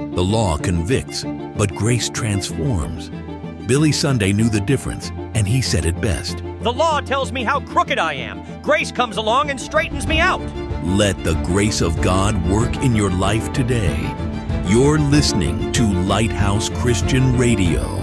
The law convicts, but grace transforms. Billy Sunday knew the difference, and he said it best. The law tells me how crooked I am. Grace comes along and straightens me out. Let the grace of God work in your life today. You're listening to Lighthouse Christian Radio.